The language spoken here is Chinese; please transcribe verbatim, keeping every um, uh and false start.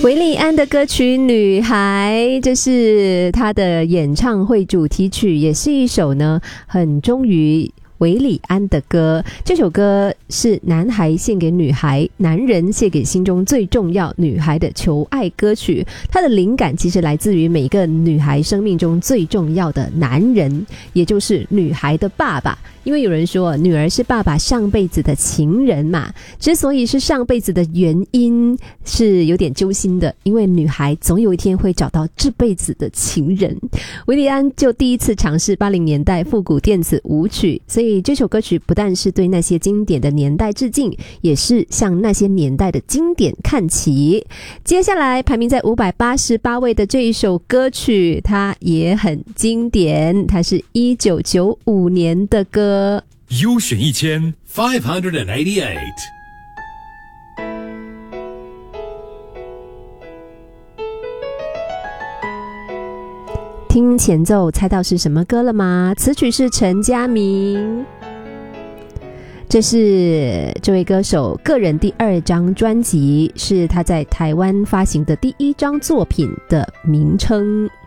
韦礼安的歌曲《女孩》，这是他的演唱会主题曲，也是一首呢很忠于韦礼安的歌。这首歌是男孩献给女孩，男人献给心中最重要女孩的求爱歌曲。它的灵感其实来自于每个女孩生命中最重要的男人，也就是女孩的爸爸。因为有人说女儿是爸爸上辈子的情人嘛，之所以是上辈子的原因是有点揪心的，因为女孩总有一天会找到这辈子的情人。韦礼安就第一次尝试八零年代复古电子舞曲，所以这首歌曲不但是对那些经典的年代致敬，也是向那些年代的经典看齐。接下来排名在五百八十八位的这一首歌曲，它也很经典，它是一九九五年的歌。 优选一千 five hundred eighty-eight。 听前奏猜到是什么歌了吗？词曲是陈嘉明，这是这位歌手个人第二张专辑，是他在台湾发行的第一张作品的名称。